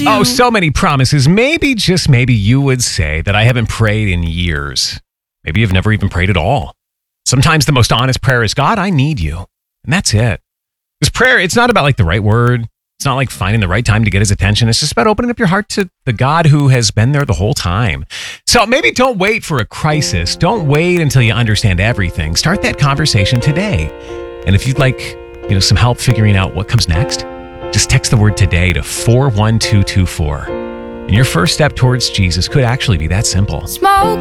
you. Oh, so many promises. Maybe, just maybe, you would say that I haven't prayed in years. Maybe you've never even prayed at all. Sometimes the most honest prayer is, God, I need you. And that's it. Because prayer, it's not about like the right word. It's not like finding the right time to get his attention. It's just about opening up your heart to the God who has been there the whole time. So maybe don't wait for a crisis. Don't wait until you understand everything. Start that conversation today. And if you'd like, some help figuring out what comes next, just text the word today to 41224. And your first step towards Jesus could actually be that simple. Smoke